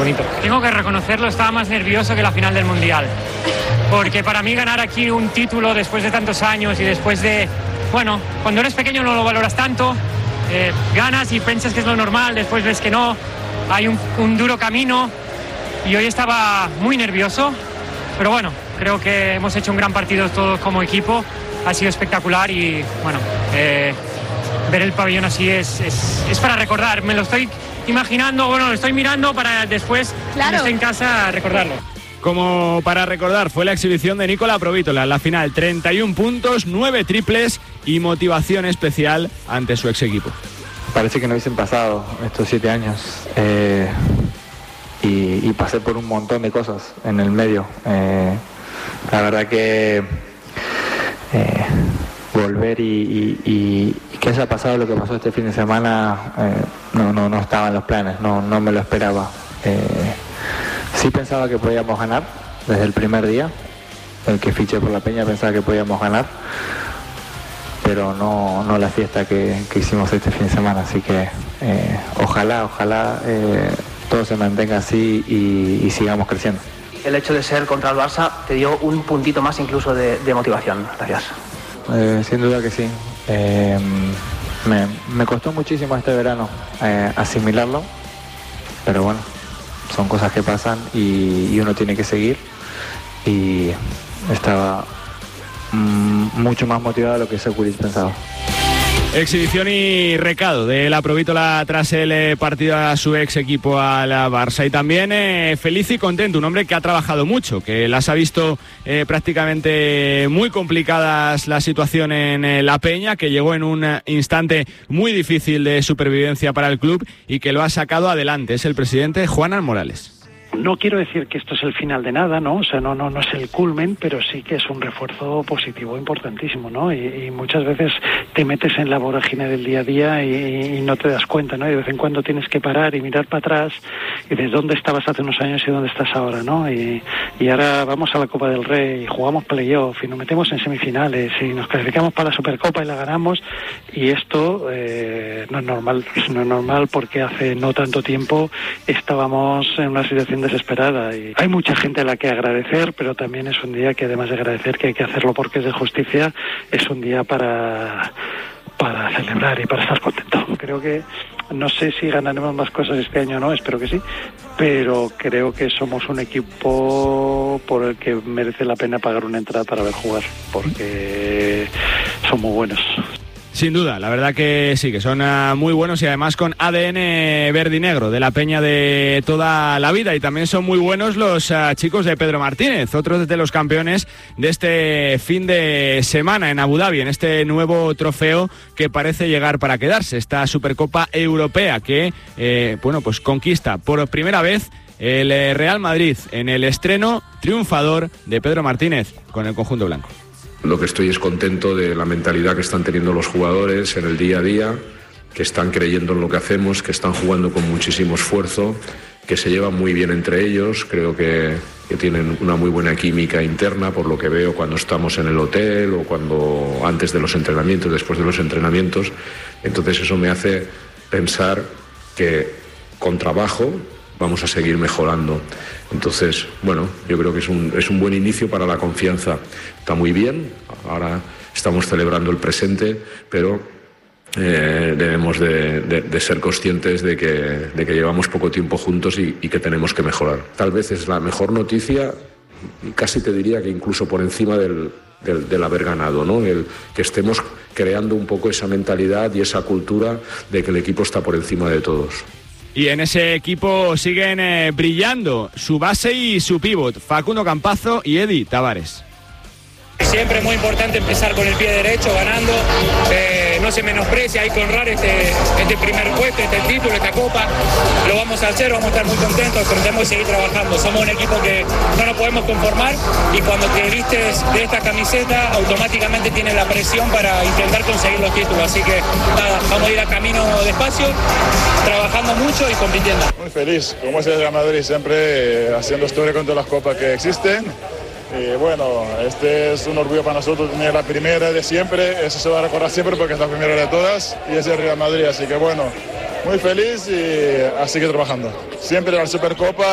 bonito. Tengo que reconocerlo, estaba más nervioso que la final del Mundial. Porque para mí ganar aquí un título después de tantos años y después de... Bueno, cuando eres pequeño no lo valoras tanto, ganas y piensas que es lo normal, después ves que no, hay un duro camino y hoy estaba muy nervioso, pero bueno, creo que hemos hecho un gran partido todos como equipo, ha sido espectacular y bueno, ver el pabellón así es para recordar, me lo estoy imaginando, bueno, lo estoy mirando para después, cuando esté en casa, recordarlo. Como para recordar, fue la exhibición de Nicola Provítola en la final, 31 puntos, 9 triples y motivación especial ante su ex equipo. Parece que no hubiesen pasado estos 7 años y pasé por un montón de cosas en el medio. La verdad que volver y que haya pasado lo que pasó este fin de semana no estaba en los planes, no me lo esperaba. Sí pensaba que podíamos ganar desde el primer día, el que fiché por la Peña pensaba que podíamos ganar, pero no la fiesta que hicimos este fin de semana, así que ojalá todo se mantenga así y sigamos creciendo. El hecho de ser contra el Barça te dio un puntito más incluso de motivación. Gracias. Sin duda que sí. Me costó muchísimo este verano asimilarlo, pero bueno, son cosas que pasan y uno tiene que seguir, y estaba mucho más motivado de lo que Sekulic pensaba. Exhibición y recado de la Provítola tras el partido a su ex equipo, al Barça. Y también feliz y contento, un hombre que ha trabajado mucho, que las ha visto prácticamente muy complicadas la situación en La Peña, que llegó en un instante muy difícil de supervivencia para el club y que lo ha sacado adelante. Es el presidente Juanan Morales. No quiero decir que esto es el final de nada, ¿no? O sea, no es el culmen, pero sí que es un refuerzo positivo importantísimo, ¿no? Y muchas veces te metes en la vorágine del día a día y no te das cuenta, ¿no? Y de vez en cuando tienes que parar y mirar para atrás y de dónde estabas hace unos años y dónde estás ahora, ¿no? Y ahora vamos a la Copa del Rey y jugamos playoff y nos metemos en semifinales y nos clasificamos para la Supercopa y la ganamos, y esto no es normal porque hace no tanto tiempo estábamos en una situación desesperada y hay mucha gente a la que agradecer, pero también es un día que, además de agradecer que hay que hacerlo porque es de justicia, es un día para celebrar y para estar contento. Creo que, no sé si ganaremos más cosas este año o no, espero que sí, pero creo que somos un equipo por el que merece la pena pagar una entrada para ver jugar, porque son muy buenos. Sin duda, la verdad que sí, que son muy buenos y además con ADN verde y negro de La Peña de toda la vida. Y también son muy buenos los chicos de Pedro Martínez, otros de los campeones de este fin de semana en Abu Dhabi, en este nuevo trofeo que parece llegar para quedarse, esta Supercopa Europea que pues conquista por primera vez el Real Madrid en el estreno triunfador de Pedro Martínez con el conjunto blanco. Lo que estoy es contento de la mentalidad que están teniendo los jugadores en el día a día, que están creyendo en lo que hacemos, que están jugando con muchísimo esfuerzo, que se llevan muy bien entre ellos. Creo que tienen una muy buena química interna, por lo que veo cuando estamos en el hotel o cuando antes de los entrenamientos, después de los entrenamientos. Entonces eso me hace pensar que con trabajo vamos a seguir mejorando. Entonces, bueno, yo creo que es un buen inicio para la confianza. Está muy bien, ahora estamos celebrando el presente, pero debemos de ser conscientes de que llevamos poco tiempo juntos y que tenemos que mejorar. Tal vez es la mejor noticia, casi te diría que incluso por encima del haber ganado, ¿no? El que estemos creando un poco esa mentalidad y esa cultura de que el equipo está por encima de todos. Y en ese equipo siguen brillando su base y su pívot, Facundo Campazo y Edi Tavares. Siempre es muy importante empezar con el pie derecho, ganando, no se menosprecia, hay que honrar este primer puesto, este título, esta copa, lo vamos a hacer, vamos a estar muy contentos, pero tenemos que seguir trabajando. Somos un equipo que no nos podemos conformar y cuando te vistes de esta camiseta automáticamente tienes la presión para intentar conseguir los títulos, así que nada, vamos a ir a camino despacio, trabajando mucho y compitiendo. Muy feliz, como es el Real Madrid, siempre haciendo historia con todas las copas que existen. Y bueno, este es un orgullo para nosotros tener la primera de siempre, eso se va a recordar siempre porque es la primera de todas y es el Real Madrid, así que bueno, muy feliz y a seguir trabajando. Siempre la Supercopa.